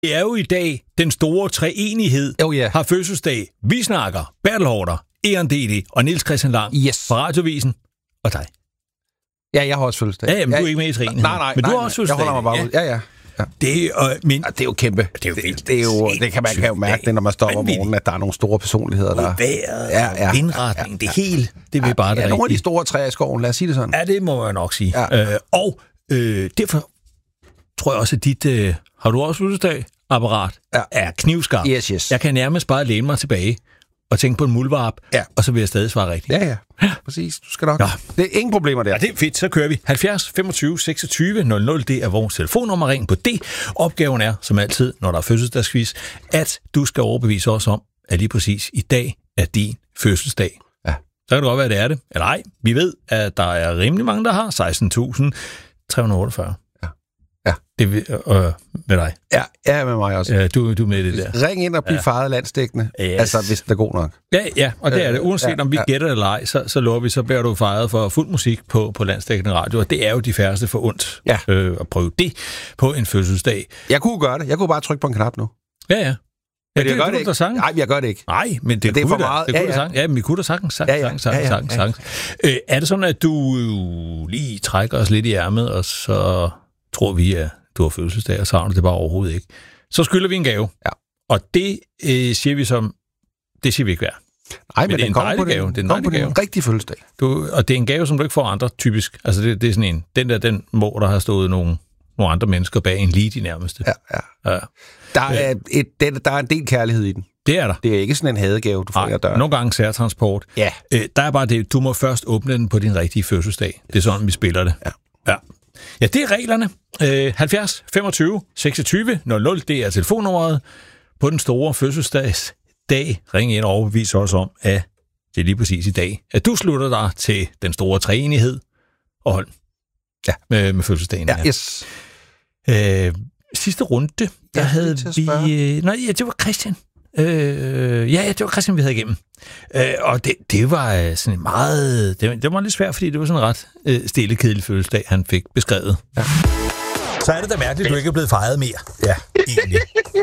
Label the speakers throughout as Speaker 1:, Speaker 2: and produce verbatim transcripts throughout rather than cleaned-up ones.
Speaker 1: Det er jo i dag den store treenighed
Speaker 2: oh, yeah.
Speaker 1: har fødselsdag. Vi snakker Bertel Haarder, Egon D D og Niels Christian Lang
Speaker 2: yes.
Speaker 1: fra Radiovisen og dig.
Speaker 2: Ja, jeg har også fødselsdag.
Speaker 1: Ja, men
Speaker 2: ja,
Speaker 1: du er ikke med i treenigheden.
Speaker 2: Nej, nej,
Speaker 1: men du
Speaker 2: nej,
Speaker 1: har også fødselsdag.
Speaker 2: Jeg holder mig bare ud. Ja, ja. Ja.
Speaker 1: Det, øh, men,
Speaker 2: ja, det er jo kæmpe.
Speaker 1: Det er jo vildt.
Speaker 2: Det, er jo, det kan man kan jo mærke det, når man står op om morgenen, at der er nogle store personligheder, der...
Speaker 1: Vejret,
Speaker 2: ja, ja,
Speaker 1: vindretning, ja, ja. det hele, det vil
Speaker 2: ja,
Speaker 1: bare det
Speaker 2: ja,
Speaker 1: rigtige.
Speaker 2: Nogle af de store træer i skoven, lad os sige det sådan.
Speaker 1: Ja, det må jeg nok sige.
Speaker 2: Ja.
Speaker 1: Øh, og øh, derfor tror jeg også, at dit... Øh, har du også fødselsdag? Apparat
Speaker 2: ja.
Speaker 1: er knivskarp.
Speaker 2: Yes, yes.
Speaker 1: Jeg kan nærmest bare læne mig tilbage og tænke på en muldvarp,
Speaker 2: ja.
Speaker 1: og så vil jeg stadig svare rigtigt.
Speaker 2: Ja, ja. ja. Præcis. Du skal nok. Ja. Det er ingen problemer der.
Speaker 1: Ja, det er fedt. Så kører vi. halvfjerds femogtyve seksogtyve nul nul. Det er vores telefonnummer. Ring på det. Opgaven er, som altid, når der er fødselsdagsquiz, at du skal overbevise os om, at lige præcis i dag er din fødselsdag.
Speaker 2: Ja.
Speaker 1: Så kan det godt være, at det er det. Eller ej. Vi ved, at der er rimelig mange, der har seksten tusind tre hundrede og otteogfyrre.
Speaker 2: Ja.
Speaker 1: Det er øh, med dig.
Speaker 2: Ja, ja, med mig også.
Speaker 1: Ja, du, du er med det der.
Speaker 2: Ring ind og bliv ja. faret landsdækkende. Yes. Altså, hvis det er god nok.
Speaker 1: Ja, ja, og det er det. Uanset ja, om vi
Speaker 2: ja.
Speaker 1: gætter eller ej, så, så lover vi, så bliver du fejret for fuld musik på, på landsdækkende radio, og det er jo de færreste for ondt
Speaker 2: ja.
Speaker 1: øh, at prøve det på en fødselsdag.
Speaker 2: Jeg kunne gøre det. Jeg kunne bare trykke på en knap nu.
Speaker 1: Ja, ja. Ja,
Speaker 2: det, det gør det ikke. Nej, jeg gør det ikke.
Speaker 1: Nej, men det,
Speaker 2: det er
Speaker 1: kunne
Speaker 2: for meget.
Speaker 1: Det
Speaker 2: ja,
Speaker 1: kunne
Speaker 2: ja.
Speaker 1: Sagtens. Ja, men vi kunne da sagtens, sagtens,
Speaker 2: ja, ja.
Speaker 1: sagtens,
Speaker 2: ja, ja.
Speaker 1: sagtens, sagtens. Øh, er det sådan, at du lige trækker os lidt i ærmet, og så tror vi, at du har fødselsdag, og så har du det bare overhovedet ikke? Så skylder vi en gave.
Speaker 2: Ja.
Speaker 1: Og det øh, siger vi som, det siger vi ikke værd.
Speaker 2: Nej, men, men
Speaker 1: det er en dejlig gave.
Speaker 2: Det
Speaker 1: er en dejlig gave.
Speaker 2: En rigtig fødselsdag.
Speaker 1: Du, og det er en gave, som du ikke får andre, typisk. Altså, det, det er sådan en, den der, den må, der har stået nogle, nogle andre mennesker bag en lige de nærmeste.
Speaker 2: Ja, ja. ja. Der, er et, det, der er en del kærlighed i den.
Speaker 1: Det er der.
Speaker 2: Det er ikke sådan en hadegave, du får af døren.
Speaker 1: Nogle gange særtransport.
Speaker 2: Ja.
Speaker 1: Øh, der er bare det, du må først åbne den på din rigtige fødselsdag. Det er sådan, vi spiller det.
Speaker 2: Ja.
Speaker 1: Ja. Ja, det er reglerne. Øh, halvfjerds femogtyve seksogtyve nul nul, det er telefonnummeret på den store fødselsdagsdag. Ring ind og overbevis os om, at det er lige præcis i dag, at du slutter dig til den store treenighed og hold
Speaker 2: ja.
Speaker 1: med, med fødselsdagen.
Speaker 2: Ja, yes.
Speaker 1: Øh, sidste runde, der
Speaker 2: ja,
Speaker 1: havde vi... Øh, nej, ja, det var Christian. Øh, ja, ja, det var Christian, vi havde igennem. Øh, og det, det var sådan en meget... Det, det var lidt svært, fordi det var sådan en ret øh, stille, kedelig fødselsdag, han fik beskrevet. Ja. Så er det da mærkeligt, at du ikke er blevet fejret mere. Ja, egentlig.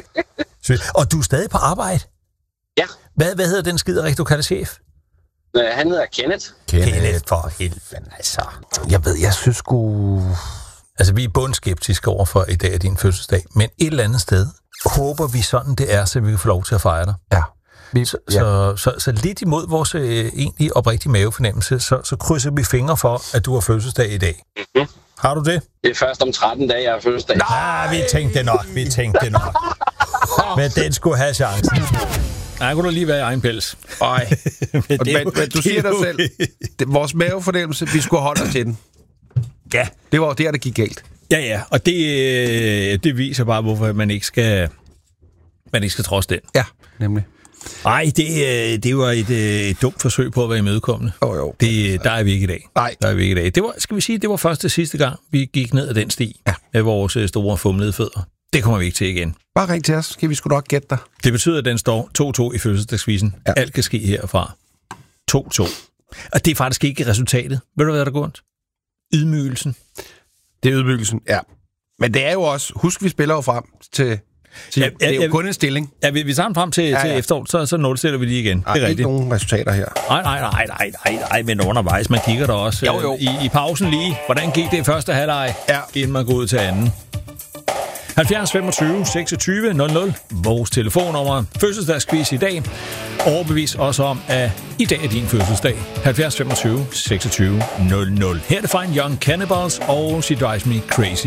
Speaker 1: Og du er stadig på arbejde?
Speaker 3: Ja.
Speaker 1: Hvad, hvad hedder den skide rigtig, du kalder chef?
Speaker 3: Øh, han hedder Kenneth.
Speaker 1: Kenneth, Kenneth for helvede, altså.
Speaker 2: Jeg ved, jeg synes sgu...
Speaker 1: Altså, vi er bundskeptiske over for i dag er din fødselsdag, men et eller andet sted håber vi sådan, det er, så vi kan få lov til at fejre dig.
Speaker 2: Ja.
Speaker 1: Vi, så, ja. Så, så, så lidt imod vores øh, egentlig oprigtige mavefornemmelse, så, så krydser vi fingre for, at du har fødselsdag i dag.
Speaker 3: Mm-hmm.
Speaker 1: Har du det?
Speaker 3: Det er først om tretten dage, jeg har fødselsdag.
Speaker 1: Nej, vi tænkte det nok, vi tænkte det nok. Men den skulle have chancen. Nej, kunne du lige være i egen pels.
Speaker 2: Ej. men, men, jo, men du siger dig selv, det, vores mavefornemmelse, vi skulle holde os til den.
Speaker 1: Ja.
Speaker 2: Det var der, det gik galt.
Speaker 1: Ja, ja, og det, det viser bare, hvorfor man ikke skal, man ikke skal trodse den.
Speaker 2: Ja, nemlig.
Speaker 1: Nej, det, det var et, et dumt forsøg på at være imødekommende.
Speaker 2: Oh, jo.
Speaker 1: Det, der er vi ikke i dag.
Speaker 2: Nej.
Speaker 1: Der er vi ikke i dag. Det var, skal vi sige, det var første og sidste gang, vi gik ned ad den sti ja. Af vores store fumlede fødder. Det kommer vi ikke til igen.
Speaker 2: Bare ring til os, skal vi sgu nok gætte dig.
Speaker 1: Det betyder, at den står to to i fødselsdagsquizzen. Ja. Alt kan ske herfra. to to. Og det er faktisk ikke resultatet. Ved du, hvad der går ondt? Ydmygelsen.
Speaker 2: Det er ydmygelsen, ja. Men det er jo også, husk, vi spiller jo frem til, til ja, ja, det er jo ja, kun en stilling.
Speaker 1: Ja, vi, vi tager den frem til, ja, ja. til efterår, så, så nulstiller vi lige igen.
Speaker 2: Ej,
Speaker 1: det er
Speaker 2: ikke
Speaker 1: rigtigt.
Speaker 2: nogen resultater her.
Speaker 1: Nej, nej, nej, nej, nej, nej, men undervejs, man kigger der også
Speaker 2: jo, jo.
Speaker 1: Øh, i, i pausen lige. Hvordan gik det i første halvleg,
Speaker 2: ja.
Speaker 1: Inden man går ud til anden? halvfjerds femogtyve seksogtyve nul nul, vores telefonnummer. Fødselsdagsquiz i dag. Overbevis også om, at i dag er din fødselsdag. halvfjerds femogtyve seksogtyve nul nul. Her er det Fine Young Cannibals og She Drives Me Crazy.